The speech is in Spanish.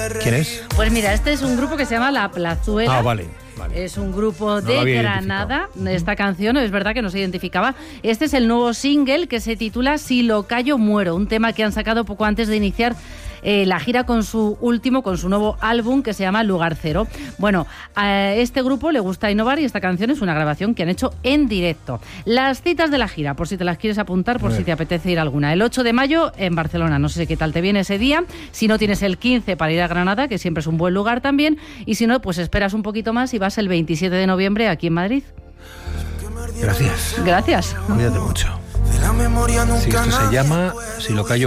¿Quién es? Pues mira, este es un grupo que se llama La Plazuela. Ah, vale. Es un grupo No lo de había Granada. Esta canción, es verdad que no se identificaba. Este es el nuevo single que se titula Si lo callo muero, un tema que han sacado poco antes de iniciar la gira con su nuevo álbum que se llama Lugar Cero. Bueno, a este grupo le gusta innovar y esta canción es una grabación que han hecho en directo. Las citas de la gira, por si te las quieres apuntar, por si te apetece ir a alguna. El 8 de mayo en Barcelona, no sé qué tal te viene ese día. Si no, tienes el 15 para ir a Granada, que siempre es un buen lugar también. Y si no, pues esperas un poquito más y vas el 27 de noviembre aquí en Madrid. Gracias. Gracias. Cuídate mucho. Sí, esto se llama Si lo callo